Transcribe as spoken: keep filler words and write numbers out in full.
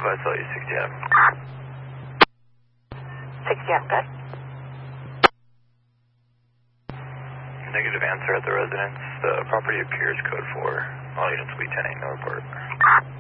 I saw you, sixty Adam. sixty Adam, good. Negative answer at the residence. The property appears code four. All units will be ten eight, no report.